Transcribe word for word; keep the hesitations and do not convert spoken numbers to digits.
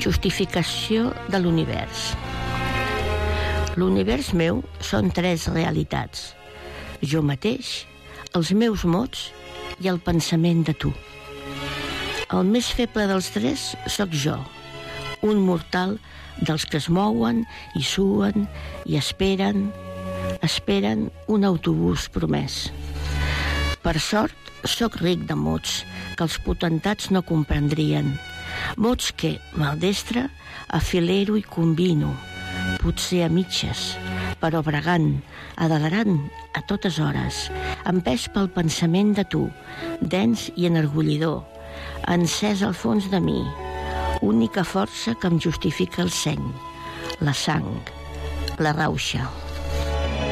justificació de l'univers. L'univers meu són tres realitats. Jo mateix, els meus mots i el pensament de tu. El més feble dels tres sóc jo, un mortal dels que es mouen i suen i esperen, esperen un autobús promès. Per sort, sóc ric de mots que els potentats no comprendrien. Mots que, maldestre, afilero i combino, potser a mitges, però bregant, adelarant a totes hores, empès pel pensament de tu, dens i enorgullidor, encès al fons de mi, única força que em justifica el seny, la sang, la rauxa.